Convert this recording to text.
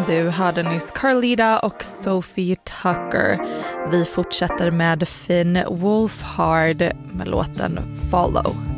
Du hörde nyss Carlita och Sophie Tucker. Vi fortsätter med Finn Wolfhard med låten Follow.